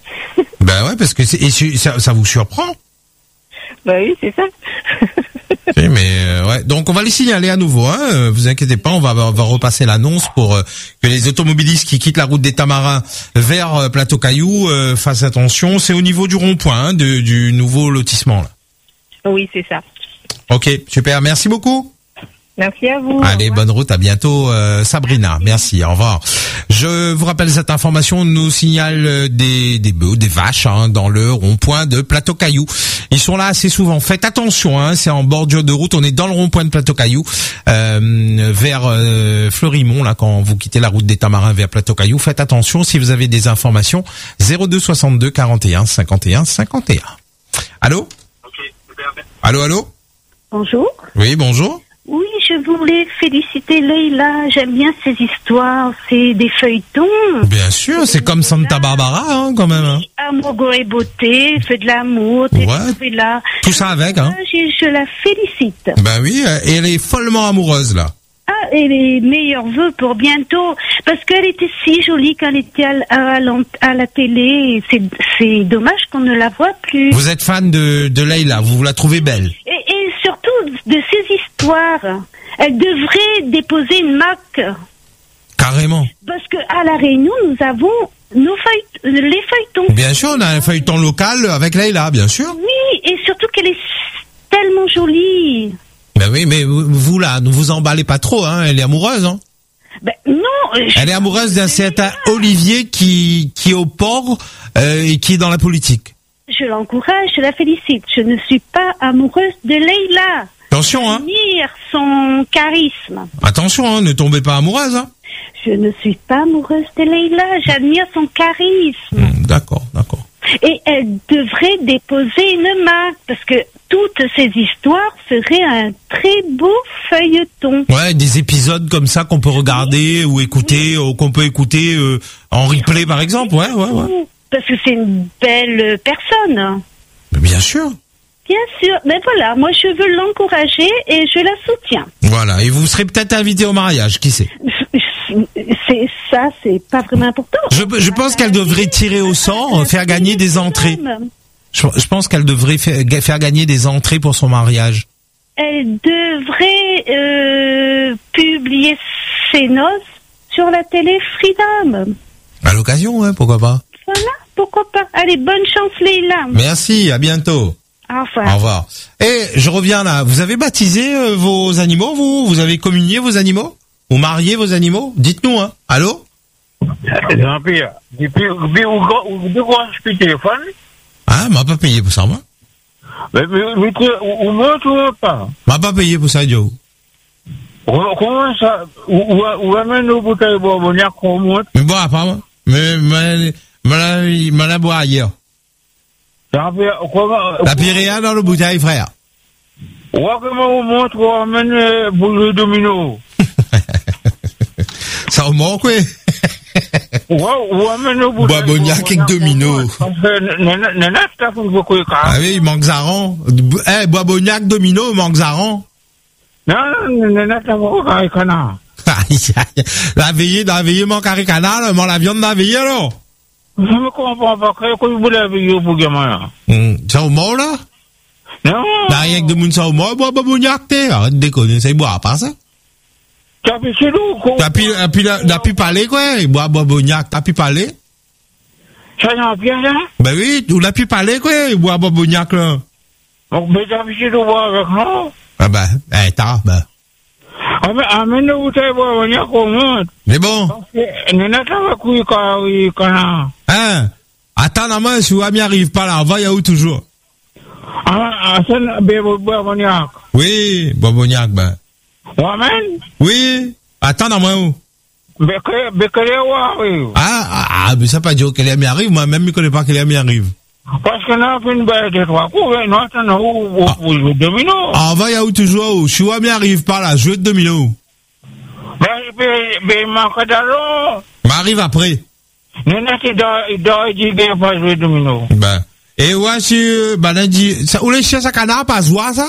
Ben ouais, parce que c'est, et c'est- ça, ça vous surprend. Bah oui, c'est ça. Oui, mais euh, ouais, donc on va les signaler à nouveau. Hein, euh, vous inquiétez pas, on va on va repasser l'annonce pour euh, que les automobilistes qui quittent la route des Tamarins vers euh, Plateau Caillou euh, fassent attention. C'est au niveau du rond-point hein, de, du nouveau lotissement là. Oui, c'est ça. Ok, super, merci beaucoup. Merci à vous. Allez, bonne route, à bientôt euh, Sabrina. Merci, au revoir. Je vous rappelle cette information, on nous signale euh, des des bœufs, des vaches hein, dans le rond-point de Plateau Caillou. Ils sont là assez souvent. Faites attention, hein, c'est en bordure de route, on est dans le rond-point de Plateau Caillou euh, vers euh, Fleurimont là quand vous quittez la route des Tamarins vers Plateau Caillou. Faites attention si vous avez des informations. zéro deux soixante-deux quarante et un cinquante et un cinquante et un. Allô? Allô, allô? Bonjour. Oui, bonjour. Oui, je voulais féliciter Leïla. J'aime bien ces histoires. C'est des feuilletons. Bien sûr, c'est comme Santa Barbara, hein, quand même. Hein. Amour et beauté, fait de l'amour, t'es Ouais. trouvé là. Tout ça avec, hein. Je, je la félicite. Ben oui, euh, et elle est follement amoureuse, là. Ah, et les meilleurs vœux pour bientôt. Parce qu'elle était si jolie quand elle était à, l- à, l'ant- à la télé. C'est, c'est dommage qu'on ne la voit plus. Vous êtes fan de, de Leïla, vous la trouvez belle. Et, et surtout de ces histoires. Elle devrait déposer une marque. Carrément. Parce que à La Réunion, nous avons nos feuillet- les feuilletons. Bien sûr, on a un feuilleton local avec Leïla, bien sûr. Oui, et surtout qu'elle est tellement jolie. Ben oui, mais vous, vous, là, ne vous emballez pas trop, hein. Elle est amoureuse, hein. Ben non. euh, je- Elle est amoureuse d'un certain Olivier qui, qui est au port euh, et qui est dans la politique. Je l'encourage, je la félicite. Je ne suis pas amoureuse de Leïla. Attention, hein. J'admire son charisme. Attention, hein, ne tombez pas amoureuse, hein. Je ne suis pas amoureuse de Leïla. J'admire son charisme. Hmm, d'accord, d'accord. Et elle devrait déposer une marque parce que toutes ces histoires feraient un très beau feuilleton. Ouais, des épisodes comme ça qu'on peut regarder ou écouter, ou qu'on peut écouter euh, en replay, par exemple. Ouais, ouais, ouais. Parce que c'est une belle personne. Mais bien sûr. Bien sûr. Mais voilà, moi je veux l'encourager et je la soutiens. Voilà, et vous serez peut-être invité au mariage, qui sait. C'est ça, c'est pas vraiment important. Je, je pense qu'elle devrait tirer au sort, faire gagner des entrées. Je, je pense qu'elle devrait faire, faire gagner des entrées pour son mariage. Elle devrait euh, publier ses noces sur la télé Freedom. À l'occasion, ouais, pourquoi pas. Voilà, pourquoi pas. Allez, bonne chance Leïla. Merci, à bientôt. Au revoir. Au revoir. Et je reviens là, vous avez baptisé euh, vos animaux, vous Vous avez communié vos animaux Ou marié vos animaux Dites-nous, hein. Allô? Jean-Pierre, depuis où quoi je peux téléphone? Ah, m'a pas payé pour ça, moi. Mais, mais, mais, où me trouve pas? M'a pas payé pour ça, Joe. Comment ça? Où où amène nos bouteilles pour venir qu'on monte? Mais bois pas, moi. Mais, mais, mais, mais la bois ailleurs. Jean-Pierre, comment? La Pyréa dans le bouteille, frère. Où comment on monte qu'on amène pour le domino? Ça remonte, quoi. Où amène nos bouteilles? Bois Bognac avec domino. Nana, c'est pour vous quoi? Ah oui, il manque Zaran. Eh, Bois Bognac, domino, il manque Zaran. Non, nana, c'est pour quoi, canard? La veillée, la veillée, mon carré canal, mon la viande de la veillée, alors. Je ne comprends pas, que vous voulez veiller pour gamin? Ça remonte, là? Non. Bah, rien que de moun ça remonte, bois Bognac, t'es. Arrête de déconner, ça y boit pas, ça. T'as pu chez nous, quoi? T'as pu, t'as pu, t'as pu parler, quoi? Bois, bois Bognac, t'as pu parler? Ça y bien, là? Ben oui, tu l'as pu parler, quoi? Bois, bois Bognac, là. Donc, mais t'as pu chez nous voir avec nous? Ah ben, eh, t'as, ben. Amène le bouteille pour venir qu'on monte. Mais bon. Nana, ça va couiller quand, oui, quand. Hein? Attends, la main, si vous m'y arrive pas là, va y a où toujours? Ah, ah, ça, ben, bois Bognac. Oui, bois Bognac, ben. On amène? Oui. Attends, la main où? Bekele, bekele, oui. Ah, Ah, mais ça pas dire qu'elle m'y arrive, moi-même, je connais pas qu'elle m'y arrive. Parce qu'on a fait une belle de trois coups, et nous, attendons, où, où, où, où, domino. Ah, on va y aller toujours, où, je suis, m'y arrive par là, jouer de domino. Ben, ben, ben, manque d'allons. M'arrive après. Nous, on a dit, il doit dire, ben, pas jouer domino. Ben. Et ouais, si, ben, on dit, ça, où les chiens, ça canard, pas voir, ça?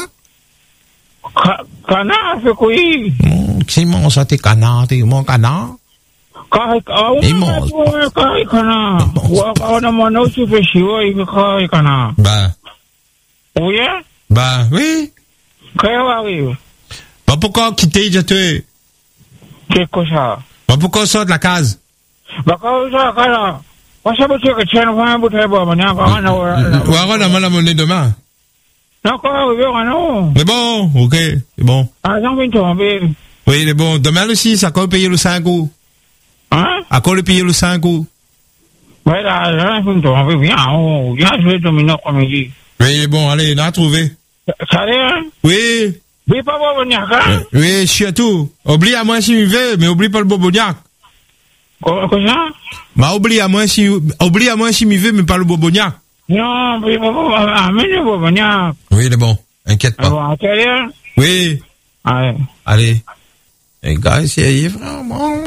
Canard, c'est quoi? Mon, c'est mon, ça, t'es canard, t'es mon canard. Carré, ah, oui, carré, canard. Ouais, on a mon autre, tu fais chier, il fait carré, canard. Ben. Oui, hein? Ben, oui. Qu'est-ce qui arrive? Ben, pourquoi quitter, j'ai tué? Qu'est-ce que ça? Ben, pourquoi sort de la case? Ben, quand ça, quand moi, ça veut dire que tu as un bouteille, bon, on a encore un ou alors, on a la monnaie demain. Non, quoi, oui, non. Mais bon, ok, c'est bon. Ah, j'en viens de tomber. Oui, c'est bon. Demain aussi, ça peut payer le cinq euros. Hein? À quoi le payer le cinq euros? Ouais, là, là, je viens de tomber. Viens, on, viens, je vais dominer après-midi. Oui, c'est bon, allez, on a trouvé. Ça allait, hein? Oui. Oui, pas Bobognac, hein? Oui, je suis à tout. Oublie à moi si tu veux, mais oublie pas le Bobognac. Quoi, quoi ça? Bah, oublie à moi si, oublie à moi si tu veux, mais pas le Bobognac. Non, mais amène le Bobognac. Oui, c'est bon. Inquiète pas. Bon, ça allait, hein? Oui. Allez. Allez. Et gars, c'est vraiment.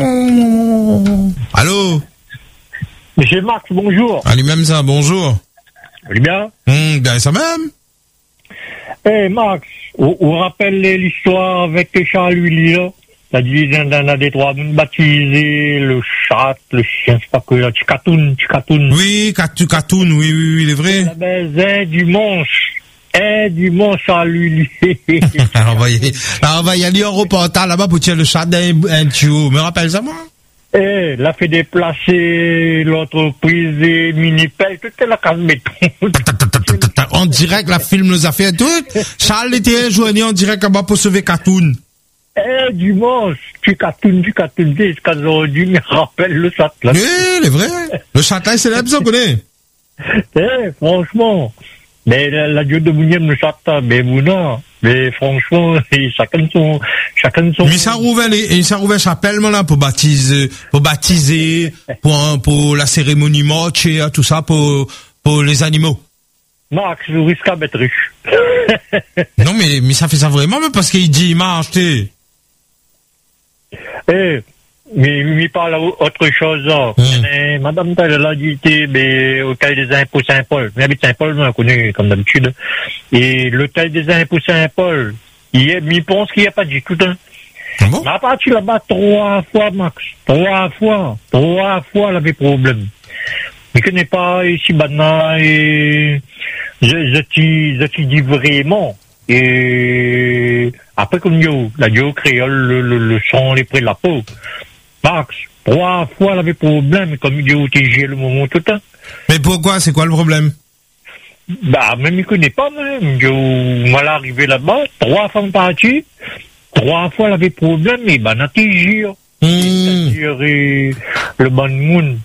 Allô? Monsieur Max, bonjour. Ah, lui-même ça, bonjour. Allez bien? Hum, ben, ça même. Eh, hey, Max, on, on rappelle l'histoire avec Charles Willy, là? La division d'un des trois baptisé, le chat, le chien, c'est pas que là, Tchikatoun, Tchikatoun. Oui, Tchikatoun, oui, oui, oui, il est vrai. Ah ben, c'est du manche. Eh, du manche à lui. Alors, on va y, alors, on va y aller en reportage là-bas pour tirer le chat d'un un tuyau. Me rappelle ça, moi? Eh, l'a fait déplacer l'entreprise et Minipel, toute la case béton. En direct, la film nous a fait tout. Charles était joigné en direct là-bas pour sauver Katoun. Eh, dimanche, tu cartoon, tu cartoon, tu aujourd'hui, me rappelle le chat là. Oui, c'est vrai. Le chat là, c'est célèbre, ça, on connaît. Eh, franchement. Mais la, la dieu de Mounième, le chat là, mais Mouna. Mais franchement, chacun son, chacun son. Mais ça rouvre les, ça rouvre chapelle, là, pour baptiser, pour baptiser, pour, pour la cérémonie moche et tout ça, pour, pour les animaux. Max, je risque à être riche. Non, mais, mais ça fait ça vraiment, mais parce qu'il dit, il m'a acheté. Eh, mais il parle autre chose, là. Mmh. Madame Taylor a dit, mais hôtel des impôts Saint-Paul. J'habite Saint-Paul, on connaît, comme d'habitude. Et l'hôtel des impôts Saint-Paul, il, est, il pense qu'il n'y a pas du tout, hein. Ah bon? Mais à partir là-bas, trois fois, Max. Trois fois. Trois fois, il avait problème. Je ne connais pas ici, maintenant, et je, je, je, je te dis vraiment. Et après, comme yo, la yo créole, le, le, le son est près de la peau. Max, trois fois, elle avait problème, comme yo, t'es géré le moment tout le temps. Mais pourquoi? C'est quoi le problème? Bah, même il connaît pas, même. Yo, moi, l'arrivée là-bas, trois fois parti, trois fois, elle avait problème, et bah, n'a t'es géré. C'est-à-dire, le bon monde.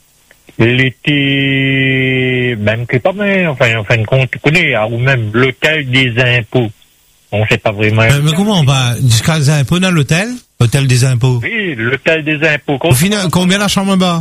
L'été, même que pas mal, enfin, en fin de compte, tu connais, ou même l'hôtel des impôts. On sait pas vraiment. Mais, mais comment on va jusqu'à les impôts dans l'hôtel? Hôtel des impôts. Oui, l'hôtel des impôts. Au final, combien la chambre en bas?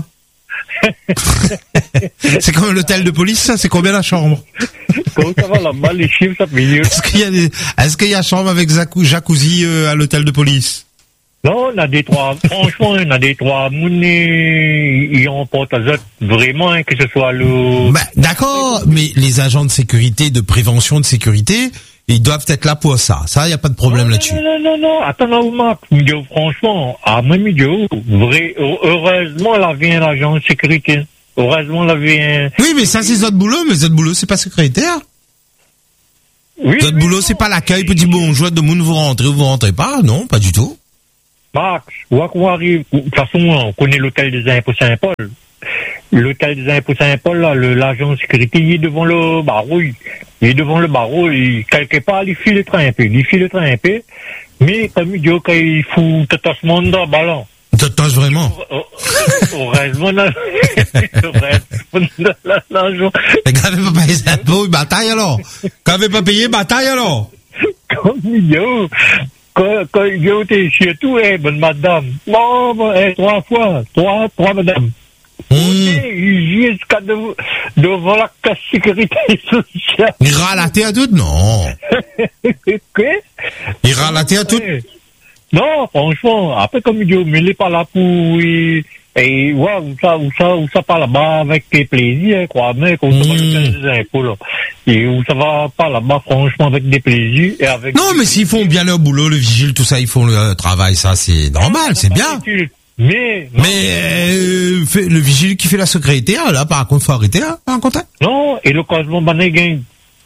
C'est comme l'hôtel de police, ça? C'est combien la chambre? Comment ça va là-bas, les chiffres, ça fait mieux. Est-ce qu'il y a des, est-ce qu'il y a chambre avec jacuzzi, euh, à l'hôtel de police? Non, on a des trois, franchement, on a des trois monnaies, ils ont porte à zot, vraiment, hein, que ce soit le... Bah, d'accord, mais les agents de sécurité, de prévention de sécurité, ils doivent être là pour ça. Ça, il n'y a pas de problème non, là-dessus. Non, non, non, non, attends, là, Marc, franchement, à même idiot, vrai, heureusement, là vient l'agent de sécurité. Heureusement, là vient... Oui, mais ça, c'est notre boulot, mais notre boulot, c'est pas sécuritaire. Oui. Notre boulot, c'est pas l'accueil, petit bonjour, de monde, vous rentrez ou vous rentrez pas. Non, pas du tout. Max, où qu'on arrive, de toute façon, on connaît l'hôtel des impôts Saint-Paul. L'hôtel des impôts Saint-Paul, là, le, l'agent de sécurité, il est devant le barreau, il, il est devant le barreau, il, quelque part, il file le train un peu, il file le train un peu, mais comme il dit, quand il fout tout ce monde dans le ballon. T'attaches vraiment? Heureusement, là, heureusement, là, l'agent. Mais quand il pas payé les impôts, il bataille alors. Quand il pas payé, bataille alors. Comme il dit, Quand, quand il était chez tout, eh, bonne madame. Bon, bon, eh, trois fois, trois, trois madame. Mmh. Jusqu'à de, devant la casse sécurité sociale. Il ralatait à tout, non. Quoi? Il ralatait à tout. Non, franchement, après, comme il dit, mais il est pas là pour, et, et, ouais, où ça, où ça, où ça pas là-bas avec tes plaisirs, quoi, mais, qu'on ça va des impôts, là. Et où ça va pas là-bas, franchement, avec des plaisirs et avec. Non, mais s'ils font bien leur boulot, le vigile, tout ça, ils font le travail, ça, c'est normal, c'est bien. Mais, non. Mais euh, fait, le vigile qui fait la sécurité, là, par contre, faut arrêter, hein, par contre. Non, et le cosmo banégain.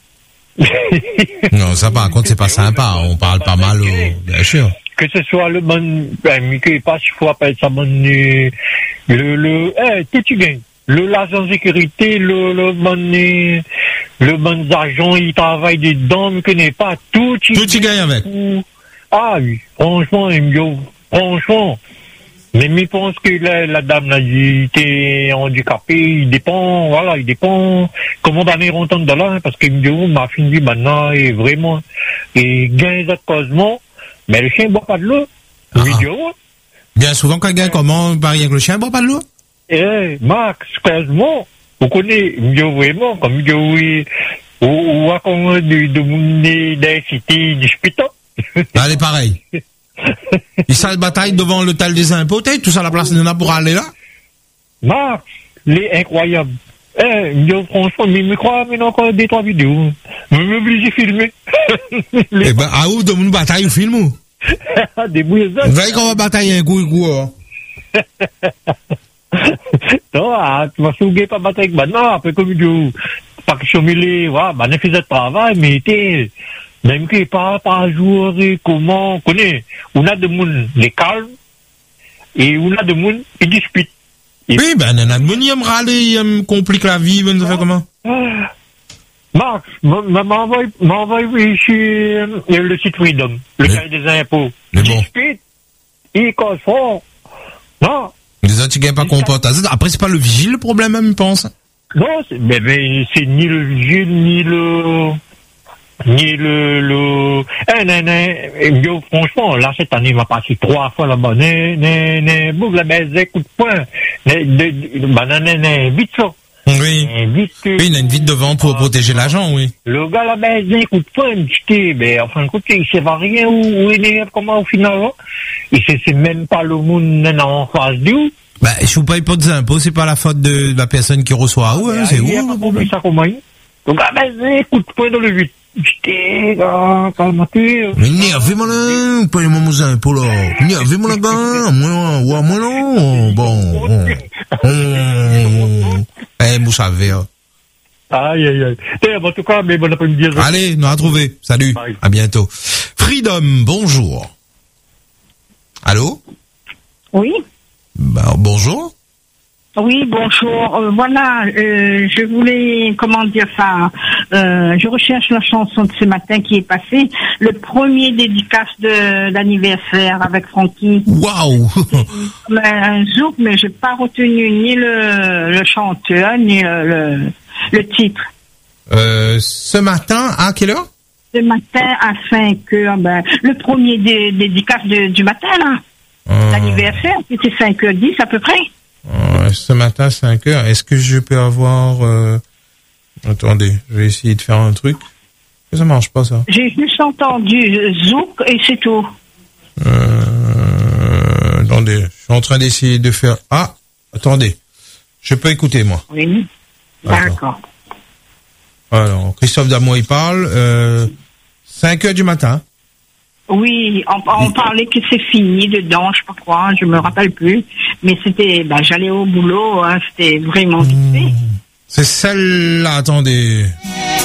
Non, ça, par contre, c'est pas sympa. On parle pas mal, au... bien sûr. Que ce soit le bon, ben, Mickey, pas si faut appeler ça bon, le, le, eh, qu'est-ce que tu gagnes? Le, l'agent de sécurité, le, le bon, le bon argent, il travaille dedans, mais connaît pas tout. Tout tu gagnes avec. Ah oui, franchement, il me dit, franchement. Mais je pense que la, la dame là, il était handicapé, il dépend, voilà, il dépend comment on est rentré de là, parce qu'il me dit, oh, ma fille maintenant, et vraiment, et gagne de cosmo, mais le chien boit pas de l'eau. Ah. Bien souvent, quand il gagne comment, pareil avec le chien boit pas de l'eau? Eh, Max, cosmo, vous connaissez, il me dit vraiment, comme il dit, oui, ou, ou, à comment, de, de, de, de, cité, du spital. Allez, pareil. Il s'est bataille devant le tal des impôts, tout ça à la place de pour aller là? Marc, les incroyables. Eh, franchement, mais me crois, mais encore des trois vidéos. Je m'oblige à filmer. Eh ben, à où de mon bataille, film ou? Des bouillons. Vous voyez qu'on va batailler un coup, un coup, hein? Non, tu vas souguer pas bataille avec maintenant, après comme du, pas que je suis mêlé, voilà, bah, ne faisait de travail, mais t'es, même que pas, pas jour, comment, on connaît, on a de monde, les calmes, et on a de monde, qui disputent. Oui, ben, on a de monde, il me râle, il me complique la vie, ben, ça fait comment? Max, m'envoie, m'envoie chez le site Freedom, le cahier des impôts. Mais bon. Dispute, il cause fort. Non. Les autres, tu gagnes pas comporte. Après, c'est pas le vigile, le problème, je pense. Non, c'est, mais, mais, c'est ni le vigile, ni le, ni le, le, eh, non, non, yo, franchement, là, cette année, il m'a passé trois fois là-bas, né, né, né, bouge la baisse, coup de poing, né, de, bah, non, non, non, vite ça. Oui. Vite, oui, il a une vite devant pour ah, protéger l'agent, oui. Le gars, la baisse, coup de poing, j'étais, mais, enfin, écoutez, il sait pas rien où, où il est, comment, au final, hein. Et c'est, c'est même pas le monde, en face du. Bah, je vous paye pas des impôts, c'est pas la faute de, de la personne qui reçoit, ou, hein, c'est où, le problème? Ça, comment il? Donc, la baisse, coup de poing dans le vide. J'étais, ah, calme-toi. Mais nervez-moi là, payez-moi mes impôts là. Nervez-moi là, gars. Moi, ouais, moi non. Bon. Eh, vous savez. Aïe, aïe, aïe. Eh, en tout cas, mais bon après-midi. Allez, nous a trouvé. Salut. Bye. À bientôt. Freedom, bonjour. Allô? Oui. Bah, bonjour. Oui, bonjour. Euh, voilà, euh, je voulais, comment dire ça, euh, je recherche la chanson de ce matin qui est passée, le premier dédicace de d'anniversaire avec Francky. Waouh. Un zouk, mais j'ai pas retenu ni le, le chanteur ni le, le, le titre. Euh, ce matin, à quelle heure? Ce matin à cinq heures, ben, le premier dé, dédicace de, du matin là, euh... l'anniversaire, c'était cinq heures dix à peu près. Euh, ce matin, cinq heures. Est-ce que je peux avoir... Euh... Attendez, je vais essayer de faire un truc. Ça marche pas, ça. J'ai juste entendu zouk et c'est tout. Euh... Attendez, je suis en train d'essayer de faire... Ah, attendez. Je peux écouter, moi. Oui, d'accord. Alors, Christophe Damois, il parle. Euh... cinq heures du matin. Oui, on, on parlait que c'est fini dedans, je sais pas quoi, je me rappelle plus. Mais c'était, ben, j'allais au boulot, hein, c'était vraiment vite fait. C'est celle-là, attendez.